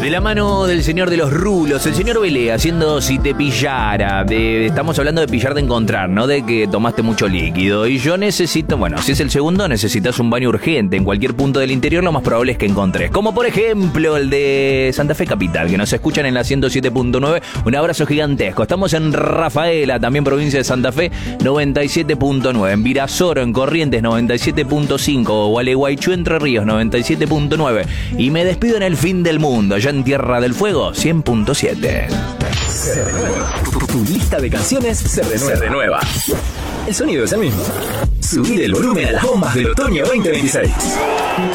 De la mano del señor de los rulos, el señor Belé, haciendo Si te pillara. Estamos hablando de pillar de encontrar, no de que tomaste mucho líquido. Y yo necesito, bueno, si es el segundo, necesitas un baño urgente. En cualquier punto del interior lo más probable es que encontres. Como por ejemplo el de Santa Fe Capital, que nos escuchan en la 107.9. Un abrazo gigantesco. Estamos en Rafaela, también provincia de Santa Fe, 97.9. En Virasoro, en Corrientes, 97.5. O Gualeguaychú, Entre Ríos, 97.9. Y me despido en el fin del mundo, allá en Tierra del Fuego, 100.7. Se renueva. Tu lista de canciones se renueva. El sonido es el mismo. Subir el volumen a las bombas del otoño 2026.